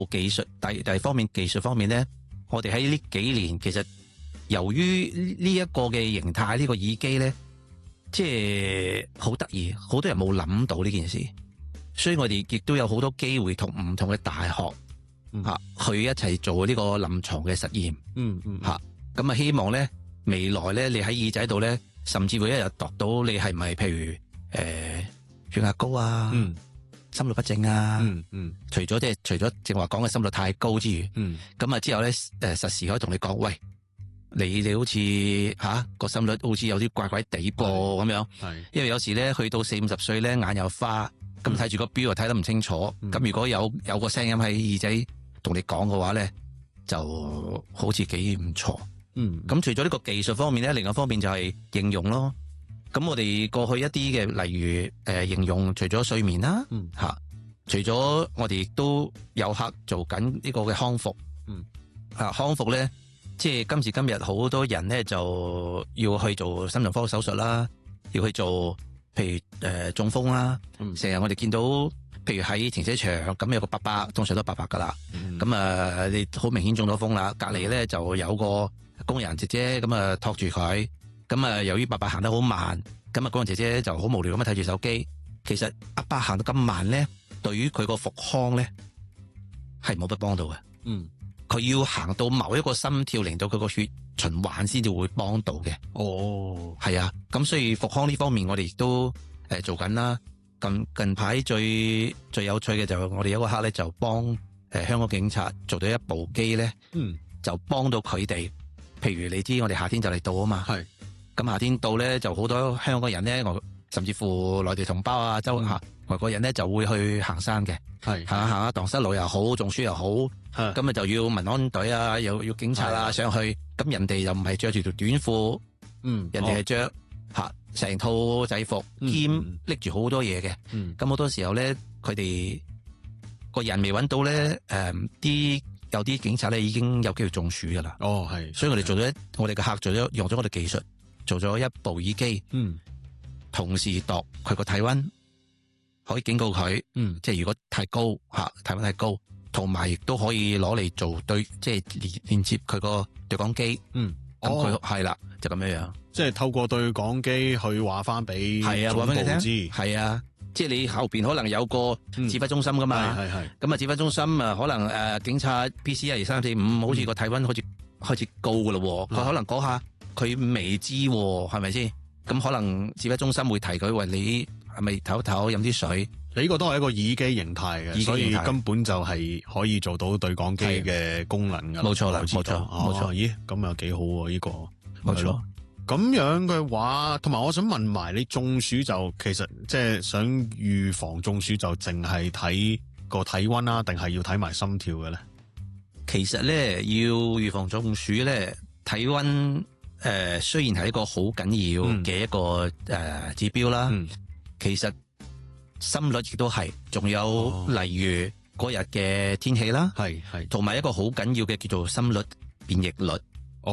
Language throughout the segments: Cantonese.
技術，第二方面技術方面咧，我哋喺呢幾年其實由於呢一個嘅形態，呢個耳機咧，即係好得意，好多人冇諗到呢件事，所以我哋亦都有好多機會同唔同嘅大學去一齊做呢個臨床嘅實驗。咁啊希望咧未來咧你喺耳仔度咧，甚至會一日度到你係咪譬如血壓高啊，心律不正啊，除咗正話講嘅心率太高之餘，咁啊之後咧實時可以同你講，喂，你好似個心率好似有啲怪怪地噃咁樣，因為有時咧去到40-50歲咧眼又花，咁睇住個錶又睇得唔清楚，咁如果有個聲音喺耳仔同你講嘅話咧，就好似幾唔錯。咁除咗呢個技術方面咧，另一方面就係應用咯。咁我哋過去一啲嘅，例如應用，除咗睡眠啦，除咗我哋亦都有客做緊呢個嘅康復，康復咧，即係今時今日好多人咧就要去做心臟科手術啦，要去做譬如中風啦，成日我哋見到譬如喺停車場咁有個伯伯，通常都伯伯噶啦，咁你好明顯中咗風啦，隔離咧就有個工人姐姐咁啊托住佢。咁由於伯伯行得好慢，咁工人姐姐就好無聊咁睇住手機。其實阿伯行到咁慢咧，對於佢個復康咧係冇乜幫到嘅。佢要行到某一個心跳，令到佢個血循環先至會幫到嘅。係啊，咁所以復康呢方面我哋亦都做緊啦。近排最有趣嘅就係我哋有個客咧就幫香港警察做到一部機咧，就幫到佢哋。譬如你知我哋夏天就嚟到啊嘛。咁夏天到咧，就好多香港人咧，甚至乎內地同胞啊，外國人咧就會去行山嘅，行下蕩失路又好，中暑又好，咁啊就要民安隊啊，又要警察啊上去，咁人哋又唔係着住條短褲，人哋係着成套制服，兼拎住好多嘢嘅，咁好多時候咧，佢哋個人未揾到咧，有啲警察咧已經有機會中暑噶啦，所以我哋我哋嘅客用咗我哋技術。做咗一部耳機，同時度佢個體溫，可以警告佢，即係如果太高體溫太高，同埋亦都可以攞嚟做即係連接佢個對講機，咁佢係啦，就咁樣樣， 即係透過對講機去話翻俾總部知， 係啊，即係你後邊可能有個指揮中心噶嘛，咁啊指揮中心可能警察 PC 12345，好似個體溫好似開始高噶咯，佢可能嗰下。佢未知係咪先？咁可能指揮中心會提佢，喂，你係咪唞一唞飲啲水？ 你呢個都係一個耳機形態嘅，所以根本就係可以做到對講機嘅功能噶。 冇錯啦，冇錯。 咦，咁又幾好喎？呢個冇錯。 咁樣嘅話，同埋我想問埋你中暑就其實即係想預防中暑就淨係睇個體溫啦，定係要睇埋心跳嘅咧？ 其實咧要預防中暑咧，體溫。雖然係一個好緊要嘅一個指標啦，其實心率亦都係，仲有例如嗰日嘅天氣啦，同埋一個好緊要嘅叫做心率變譯率。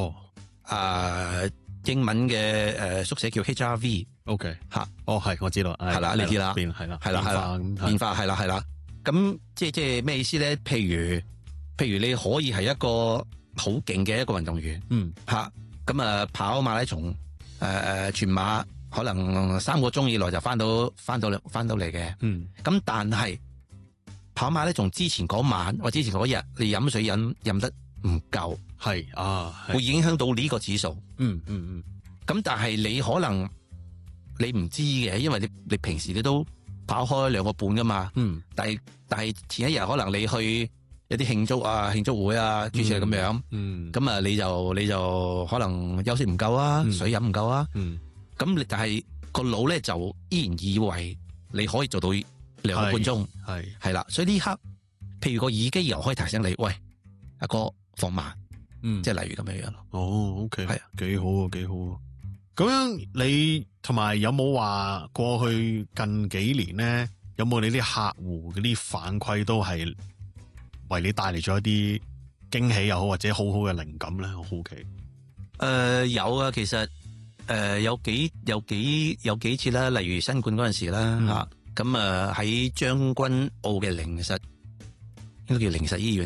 英文嘅縮寫叫 HRV。OK， 係我知道， 係啦，你知啦， 係啦， 變化係啦。咁即係咩意思咧？譬如你可以係一個好勁嘅一個運動員，咁跑馬拉松，全馬可能3個鐘以內就翻到嚟嘅。咁但係跑馬拉松之前嗰晚或之前嗰日，你飲水飲得唔夠，會影響到呢個指數。咁但係你可能你唔知嘅，因為你平時你都跑開2個半噶嘛。但係前一日可能你去有啲慶祝會啊，諸如此類咁樣，咁啊你就可能休息唔夠啊，水飲唔夠啊，咁但係個腦咧就依然以為你可以做到2個半鐘，係啦，所以呢刻，譬如個耳機又可以提醒你，喂，阿哥放慢，即係例如咁樣樣咯。 OK，係啊，幾好啊，幾好啊。咁樣你同埋有冇話過去近幾年咧，有冇你啲客戶嗰啲反饋都係為你帶嚟咗一啲驚喜又好，或者好好嘅靈感咧？我好奇。 有啊，其實有幾次啦，例如新冠嗰陣時啦，咁喺將軍澳嘅靈實應該叫靈實醫院